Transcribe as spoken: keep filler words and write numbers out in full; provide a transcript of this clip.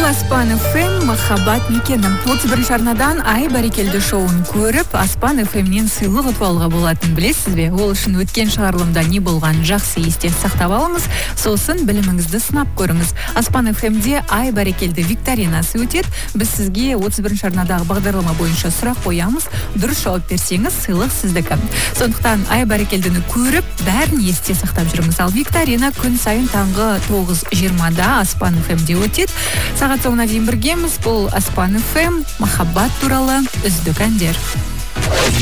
Бұл Аспан ФМ махаббат мекенім. отыз бірінші арнадан ай бәрекелді шоуын көріп, Аспан ФМнен сыйлық ұтып алуға болатынын білесіз бе? Ол үшін өткен шығарылымда не болған жақсы есте сақтап алыңыз, сосын біліміңізді сынап көріңіз. Аспан ФМде ай бәрекелді викторинасы өтеді. Біз сізге отыз бірінші арнадағы бағдарлама бойынша сұрақ қоямыз. Дұрыс жауап берсеңіз, сыйлық сіздікі. Сондықтан ай бәрекелдіні көріп, бәрін есте сақтап жүріңіз. Ал викторина күн сайын таңғы тоғыз жиырмада Аспан ФМде өтеді. Сағат соңына дейін біргеміз. Бұл Аспан ФМ, махаббат туралы үздік әндер.